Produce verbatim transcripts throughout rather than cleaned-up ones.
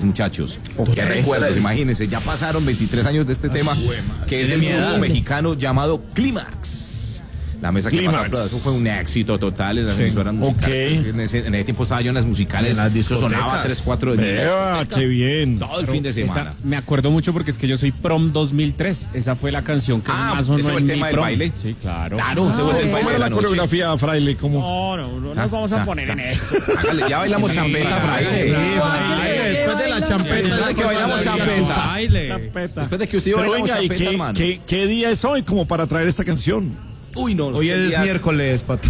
muchachos. Okay. ¿Qué recuerdos? Imagínense, ya pasaron veintitrés años de este tema, que es del grupo mexicano llamado Clímax. La mesa que pasó, eso fue un éxito total en las sí. emisoras musicales. Okay. En, ese, en ese tiempo estaba yo en las musicales, en las discotecas. Sonaba tres, cuatro de qué bien. Todo el fin de semana. Esa, me acuerdo mucho porque es que yo soy Prom dos mil tres. Esa fue la canción que ah, más sonó ¿ese fue en el tema mi del prom. baile? Sí, claro. Claro, ese fue el baile de la coreografía, Fraile? ¿Cómo? No, no, no nos vamos a poner en eso. Hágale, ya bailamos champeta, Fraile. Después de la champeta. Después de que bailamos champeta. Después de que usted y yo bailamos champeta, hermano. ¿Qué día es hoy como para traer esta canción? Uy, no, hoy es días... miércoles, Pato.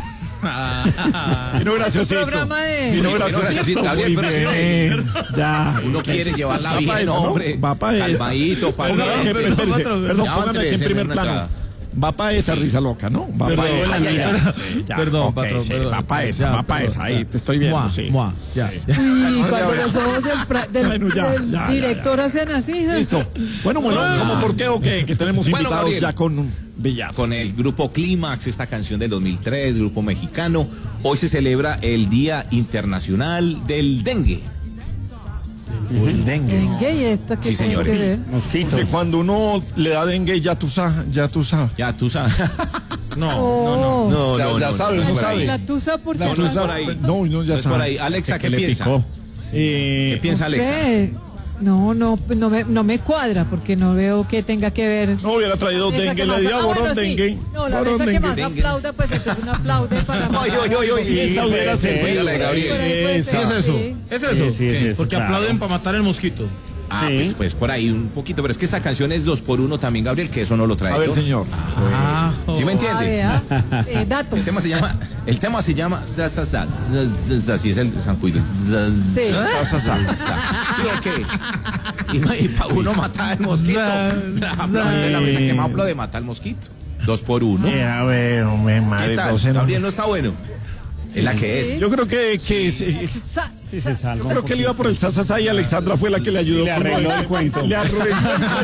Vino graciosito. Vino graciosito. Gabriel, pero bien. Ya. Uno quiere llevar la vida, no, hombre. Va para esa. Calmadito, pasado. Perdón, póngame aquí en primer plano. Va para esa risa loca, ¿no? Va para esa. Perdón, patrón. Va para esa, va para esa. Ahí te estoy viendo, sí. Ya. Uy, cuando los ojos del, pra, del, bueno, ya, del ya, director ya, ya. hacen así. Listo. Bueno, bueno, ¿cómo por qué o qué? Que tenemos invitados bueno, ya con Villar. Con el grupo Clímax, esta canción del dos mil tres, grupo mexicano. Hoy se celebra el Día Internacional del Dengue. Uh-huh. El dengue. Dengue y esta que sí, tiene señores. que ver. Mosquito. Porque cuando uno le da dengue ya tú sabes, ya tú sabes. Ya tú sabes. No, oh. no, no, no, o sea, no, ya no, sabes, no, no sabes. La tusa por si acaso. No, no, ya sabes. Por ahí, Alexa, ¿qué, ¿qué piensa? Eh, ¿Qué piensa no Alexa? Sé. No, no, no me, no me cuadra porque no veo que tenga que ver. No hubiera traído dengue, le dio borrón dengue. Sí. No, la mesa que más aplauda, pues entonces un aplaude para la. Oye, oye, oye, oye. Esa hubiera servido. Gabriel. Sí, es eso. Es eso. Sí, sí, porque aplauden para matar el mosquito. Ah, sí. pues, pues por ahí un poquito, pero es que esta canción es dos por uno también, Gabriel, que eso no lo trae. A ver, señor. Ah, ¿sí me entiende? Ah, eh, datos. El tema se llama, el tema se llama sa, sa, sa, así es el San Cuido. Sí. Sa, sa, sa, sí, ok. Y, y para uno matar al mosquito. Aplaude la mesa que más aplaude matar al mosquito. Dos por uno. A ver, hombre, madre. ¿Qué tal? Gabriel, no está bueno. Es la que es. Yo creo que, que sí, sí, se salva. Yo creo que él iba por el sasasá y Alexandra fue la que le ayudó. Le arregló el cuento. Le arregló el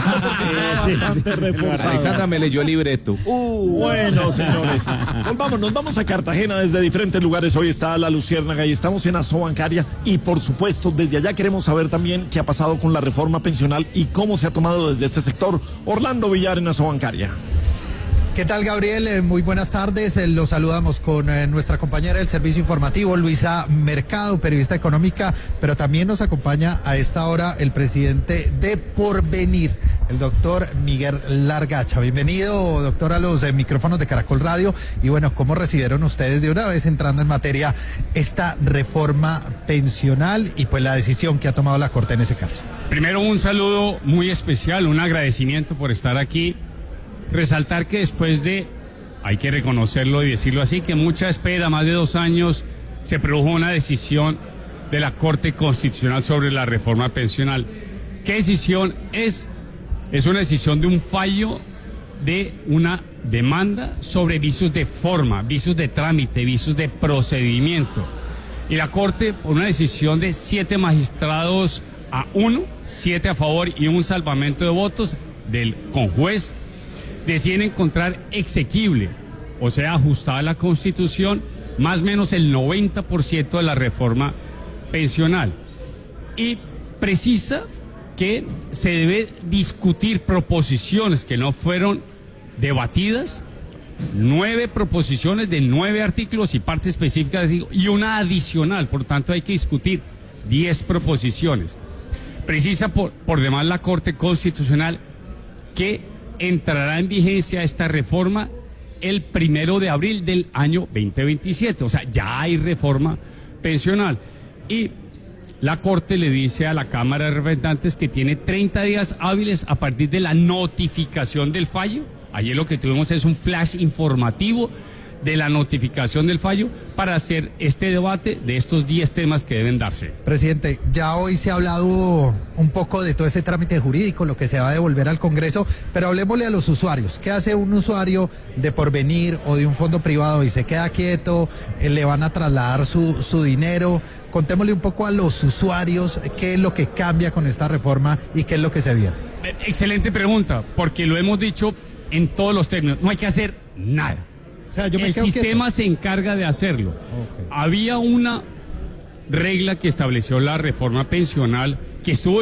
cuento. Alexandra me leyó el libreto. Uh, bueno, señores. Volvamos, nos vamos a Cartagena desde diferentes lugares. Hoy está La Luciérnaga y estamos en Asobancaria. Y por supuesto, desde allá queremos saber también qué ha pasado con la reforma pensional y cómo se ha tomado desde este sector. Orlando Villar en Asobancaria. ¿Qué tal, Gabriel? Eh, muy buenas tardes. Eh, los saludamos con eh, nuestra compañera del servicio informativo, Luisa Mercado, periodista económica, pero también nos acompaña a esta hora el presidente de Porvenir, el doctor Miguel Largacha. Bienvenido, doctor, a los eh, micrófonos de Caracol Radio. Y bueno, ¿cómo recibieron ustedes de una vez entrando en materia esta reforma pensional y pues la decisión que ha tomado la Corte en ese caso? Primero, un saludo muy especial, un agradecimiento por estar aquí. Resaltar que después de, hay que reconocerlo y decirlo así, que mucha espera, más de dos años, se produjo una decisión de la Corte Constitucional sobre la reforma pensional. ¿Qué decisión es? Es una decisión de un fallo de una demanda sobre vicios de forma, vicios de trámite, vicios de procedimiento. Y la Corte, por una decisión de siete magistrados a uno, siete a favor y un salvamento de votos del conjuez, deciden encontrar exequible, o sea, ajustada a la Constitución, más o menos el noventa por ciento de la reforma pensional. Y precisa que se debe discutir proposiciones que no fueron debatidas, nueve proposiciones de nueve artículos y partes específicas y una adicional, por tanto hay que discutir diez proposiciones. Precisa por, por demás la Corte Constitucional que entrará en vigencia esta reforma el primero de abril del año veinte veintisiete, o sea, ya hay reforma pensional. Y la Corte le dice a la Cámara de Representantes que tiene treinta días hábiles a partir de la notificación del fallo. Ayer lo que tuvimos es un flash informativo de la notificación del fallo para hacer este debate de estos diez temas que deben darse. Presidente, ya hoy se ha hablado un poco de todo ese trámite jurídico, lo que se va a devolver al Congreso, pero hablemosle a los usuarios. ¿Qué hace un usuario de Porvenir o de un fondo privado y se queda quieto? Eh, ¿Le van a trasladar su, su dinero? Contémosle un poco a los usuarios qué es lo que cambia con esta reforma y qué es lo que se viene. Excelente pregunta, porque lo hemos dicho en todos los términos. No hay que hacer nada. O sea, yo me el quedo sistema quieto. se encarga de hacerlo. Okay. Había una regla que estableció la reforma pensional que estuvo